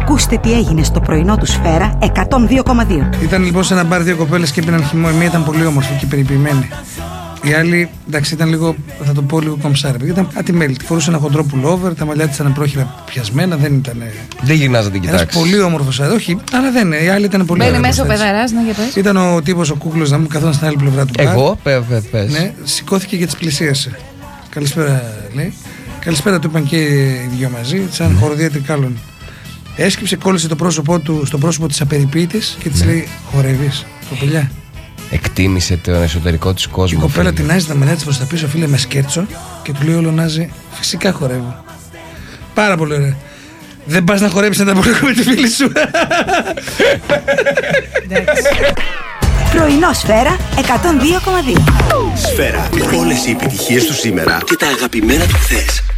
Ακούστε τι έγινε στο πρωινό του Σφαίρα 102,2. Ήταν λοιπόν σε ένα μπαρ δύο κοπέλες και πίναν χυμό. Η μία ήταν πολύ όμορφη και περιποιημένη. Η άλλη, εντάξει, ήταν λίγο, θα το πω λίγο κομψάρι. Ήταν ατιμέλητη. Φορούσε ένα χοντρό πουλόβερ, τα μαλλιά της ήταν πρόχειρα πιασμένα, δεν ήταν. Δεν γυρνάς να την κοιτάξεις. Ένας πολύ όμορφος, όχι, αλλά δεν είναι. Η άλλη ήταν πολύ μπαίνει μέσα ο παιδαράς, να για πες. Ήταν ο τύπος ο κούκλος να μου καθόταν στην άλλη πλευρά του μπαρ. Εγώ, πες. Ναι, σηκώθηκε και τις πλησίασε. Καλησπέρα, λέει. Καλησπέρα, του είπαν και οι δυο μαζί, σαν χοροδία τρικάλων. Έσκυψε, κόλλησε το πρόσωπό του στο πρόσωπο της απεριποίητης και της λέει: χορεύεις, κοπελιά. Εκτίμησε τον εσωτερικό της κόσμο. Η κοπέλα τεινάζει τα μαλλιά της προς τα πίσω, φίλε, με σκέρτσο και του λέει όλο Νάζη: φυσικά χορεύω. Πάρα πολύ ωραία. Δεν πας να χορέψεις να τα απολύγουμε τη φίλη σου. Πρωινό Σφαίρα 102,2. Σφαίρα. Όλες οι επιτυχίες του σήμερα και τα αγαπημένα του χθες.